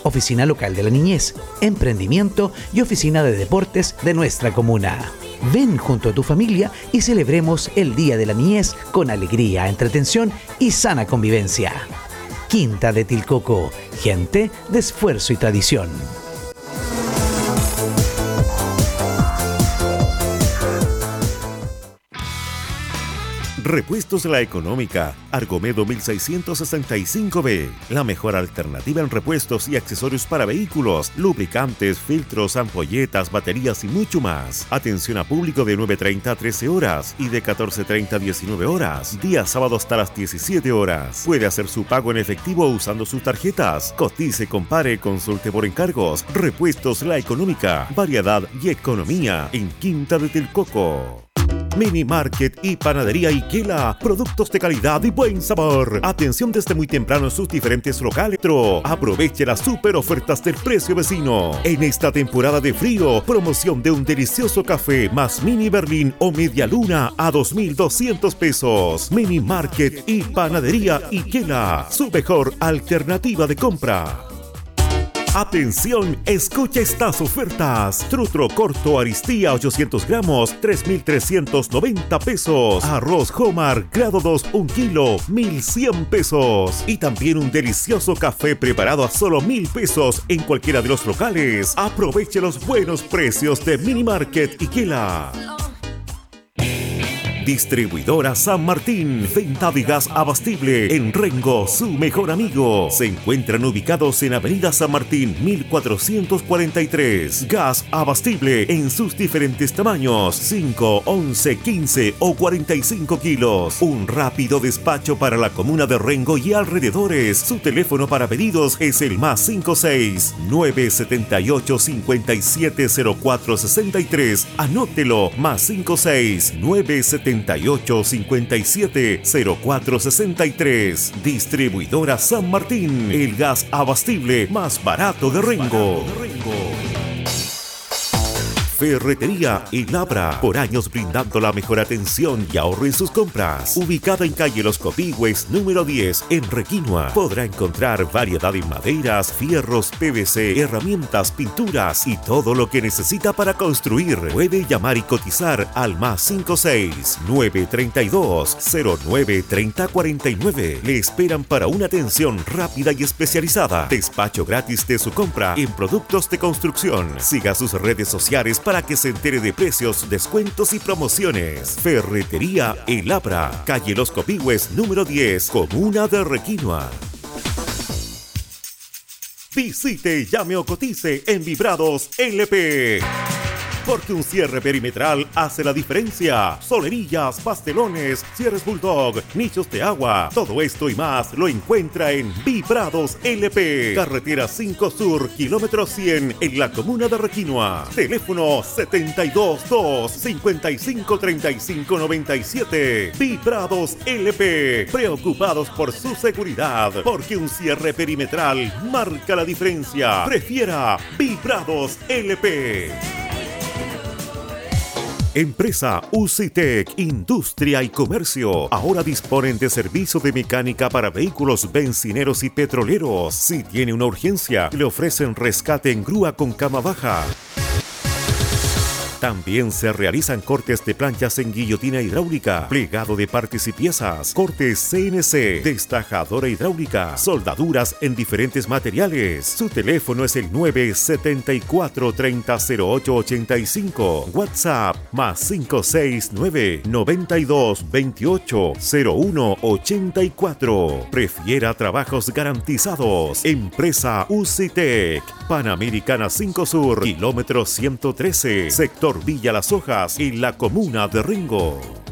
oficina local de la niñez, emprendimiento y oficina de deportes de nuestra comuna. Ven junto a tu familia y celebremos el Día de la Niñez con alegría, entretención y sana convivencia. Quinta de Tilcoco, gente de esfuerzo y tradición. Repuestos La Económica, Argomedo 1665B. La mejor alternativa en repuestos y accesorios para vehículos, lubricantes, filtros, ampolletas, baterías y mucho más. Atención a público de 9:30 a 13 horas y de 14:30 a 19 horas. Día sábado hasta las 17 horas. Puede hacer su pago en efectivo usando sus tarjetas. Cotice, compare, consulte por encargos. Repuestos La Económica. Variedad y economía en Quinta de Tilcoco. Mini Market y Panadería Iquela, productos de calidad y buen sabor. Atención desde muy temprano en sus diferentes locales. Aproveche las super ofertas del precio vecino. En esta temporada de frío, promoción de un delicioso café más mini Berlín o media luna a 2.200 pesos. Mini Market y Panadería Iquela, su mejor alternativa de compra. Atención, escucha estas ofertas. Trutro corto Aristía 800 gramos, 3.390 pesos. Arroz Homar grado 2, 1 kilo, 1.100 pesos. Y también un delicioso café preparado a solo 1.000 pesos en cualquiera de los locales. Aproveche los buenos precios de Mini Market Iquela. Distribuidora San Martín, venta de gas abastible en Rengo, su mejor amigo. Se encuentran ubicados en Avenida San Martín 1443. Gas abastible en sus diferentes tamaños, 5, 11, 15 o 45 kilos. Un rápido despacho para la comuna de Rengo y alrededores. Su teléfono para pedidos es el +56 978 570463. Anótelo, +56 978 57 0463. Distribuidora San Martín, el gas abastible más barato de Rengo. Ferretería y Labra, por años brindando la mejor atención y ahorro en sus compras. Ubicada en calle Los Copigües, número 10, en Requinoa. Podrá encontrar variedad en maderas, fierros, PVC, herramientas, pinturas y todo lo que necesita para construir. Puede llamar y cotizar al +56 932 09 30 49. Le esperan para una atención rápida y especializada. Despacho gratis de su compra en productos de construcción. Siga sus redes sociales para que se entere de precios, descuentos y promociones. Ferretería El Abra, calle Los Copigües, número 10, comuna de Requinoa. Visite, llame o cotice en Vibrados LP. Porque un cierre perimetral hace la diferencia. Solerillas, pastelones, cierres Bulldog, nichos de agua. Todo esto y más lo encuentra en Vibrados LP. Carretera 5 Sur, kilómetro 100, en la comuna de Requinoa. Teléfono 722-553597. Vibrados LP. Preocupados por su seguridad. Porque un cierre perimetral marca la diferencia. Prefiera Vibrados LP. Empresa UCITEC, Industria y Comercio. Ahora disponen de servicio de mecánica para vehículos bencineros y petroleros. Si tiene una urgencia, le ofrecen rescate en grúa con cama baja. También se realizan cortes de planchas en guillotina hidráulica, plegado de partes y piezas, cortes CNC, destajadora hidráulica, soldaduras en diferentes materiales. Su teléfono es el 974 30 08 85. WhatsApp +569 92 28 01 84. Prefiera trabajos garantizados. Empresa UCITEC, Panamericana 5 Sur, kilómetro 113, sector Villa Las Hojas, en la comuna de Rengo.